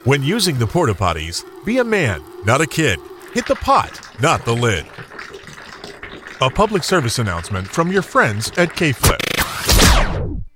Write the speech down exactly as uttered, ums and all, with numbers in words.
When using the porta potties, be a man, not a kid. Hit the pot, not the lid. A public service announcement from your friends at K-Flip.